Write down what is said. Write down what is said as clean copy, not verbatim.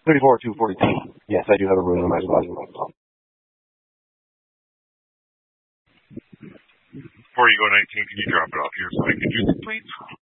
34 to 42. Yes, I do have a room in my spot. Before you go 19, can you drop it off here so I can use it, please?